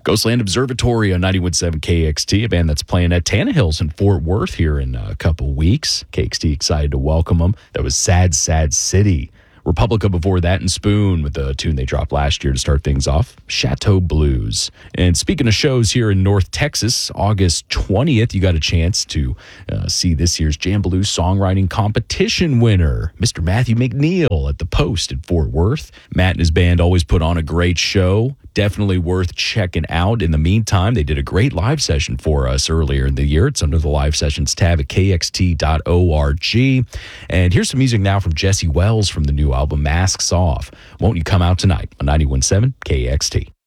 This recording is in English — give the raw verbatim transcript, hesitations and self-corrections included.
Ghostland Observatory on ninety-one point seven K X T, a band that's playing at Tannehill's in Fort Worth here in a couple weeks. K X T excited to welcome them. That was Sad, Sad City. Republica before that, and Spoon with the tune they dropped last year to start things off, Chateau Blues. And speaking of shows here in North Texas, August twentieth, you got a chance to uh, see this year's Jambaloo Songwriting Competition winner, Mister Matthew McNeil at the Post in Fort Worth. Matt and his band always put on a great show. Definitely worth checking out. In the meantime, they did a great live session for us earlier in the year. It's under the live sessions tab at K X T dot org. And here's some music now from Jesse Wells from the new album Masks Off. Won't you come out tonight on ninety-one point seven K X T?